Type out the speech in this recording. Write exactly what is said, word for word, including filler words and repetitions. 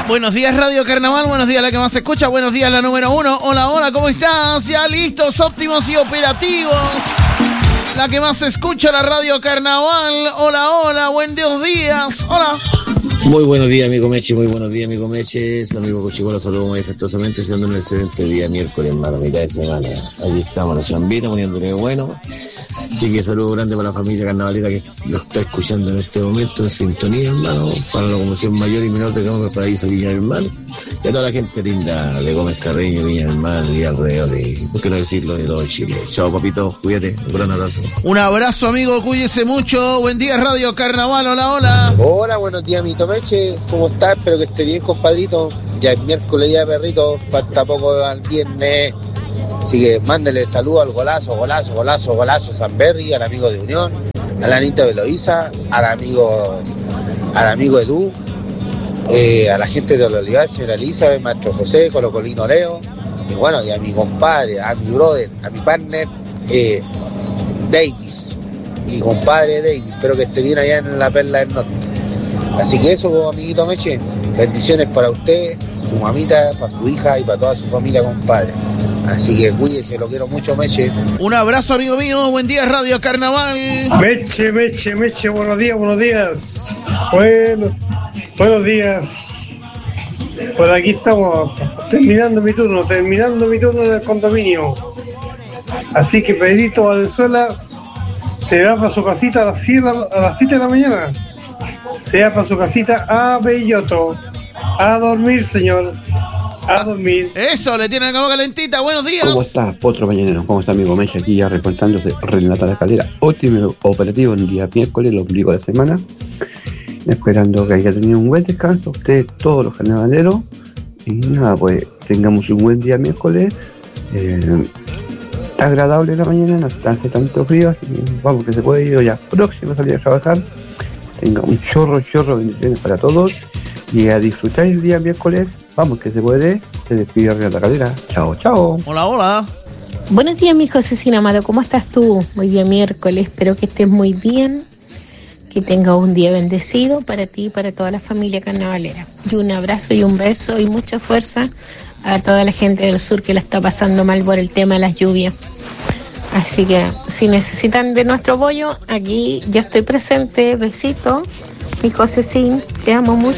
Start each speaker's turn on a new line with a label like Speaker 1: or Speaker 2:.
Speaker 1: Buenos días, Radio Carnaval. Buenos días, la que más se escucha. Buenos días, la número uno. Hola, hola, ¿cómo estás? Ya listos, óptimos y operativos. La que más se escucha, la Radio Carnaval. Hola, hola, buen días. Hola.
Speaker 2: Muy buenos días, amigo Meche. Muy buenos días, amigo Meche. Su amigo Cochico lo saludo muy afectuosamente, siendo un excelente día miércoles, hermano, mitad de semana. Aquí estamos, la chambita, poniéndole bueno. Así que saludo grande para la familia carnavalera que lo está escuchando en este momento en sintonía, hermano, para la Locomoción Mayor y Menor de Gómez Paraíso, Viña del Mar, y a toda la gente linda de Gómez Carreño, Viña del Mar y alrededor de, por qué no decirlo, de todo Chile. Chao, papito, cuídate, un gran abrazo.
Speaker 1: Un abrazo, amigo, cuídese mucho. Buen día, Radio Carnaval. Hola, hola.
Speaker 3: Hola, buenos días, mi Tomeche. ¿Cómo estás? Espero que esté bien, compadrito. Ya es miércoles, ya perrito, falta poco al viernes. Así que mándele saludos al golazo, golazo, golazo, golazo Sanberry, al amigo de Unión, a la Anita de Loíza, al amigo, al amigo Edu, eh, a la gente de los Olivares, señora Elizabeth, maestro José, Colocolino Leo, y bueno, y a mi compadre, a mi brother, a mi partner, eh, Davis, mi compadre Davis, espero que esté bien allá en la Perla del Norte. Así que eso, amiguito Meche, bendiciones para usted, su mamita, para su hija y para toda su familia, compadre. Así que cuídese, lo quiero mucho, Meche.
Speaker 1: Un abrazo, amigo mío. Buen día, Radio Carnaval.
Speaker 4: Meche, Meche, Meche, buenos días, buenos días. Bueno, buenos días. Por aquí estamos, terminando mi turno, terminando mi turno en el condominio. Así que Pedrito Valenzuela se va para su casita a las siete de la mañana. Se va para su casita a Belloto. A dormir, señor. A dormir.
Speaker 1: Eso, le tiene la cama calentita. Buenos días.
Speaker 5: ¿Cómo está, Potro Mañanero? ¿Cómo está, amigo Meche? Aquí ya reportándose Renata La Calera. Óptimo operativo en el día miércoles, lo ombligo de la semana. Esperando que haya tenido un buen descanso. Ustedes, todos los carnavaleros. Y nada, pues tengamos un buen día miércoles. Eh, agradable la mañana, no hace tanto frío. Así que vamos, que se puede ir ya próximo a salir a trabajar. Tenga un chorro, chorro de bendiciones para todos. Y a disfrutar el día miércoles. Vamos, que se puede. Se despide Renata Calera. Chao, chao.
Speaker 1: Hola, hola.
Speaker 6: Buenos días, mi José Amado. ¿Cómo estás tú? Muy bien, miércoles. Espero que estés muy bien. Que tengas un día bendecido para ti y para toda la familia carnavalera. Y un abrazo y un beso y mucha fuerza a toda la gente del sur que la está pasando mal por el tema de las lluvias. Así que si necesitan de nuestro apoyo, aquí ya estoy presente. Besito, mi José, te amo mucho.